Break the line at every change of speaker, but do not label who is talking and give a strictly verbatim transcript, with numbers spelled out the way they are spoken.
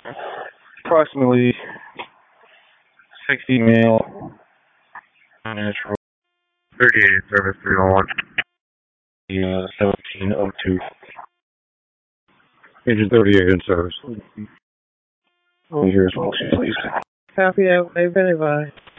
Approximately sixty male, natural, thirty-eight service three oh one, uh, seventeen oh two. Agent thirty-eight in service. Oh, here's one, please.
Copy that. They've been advised.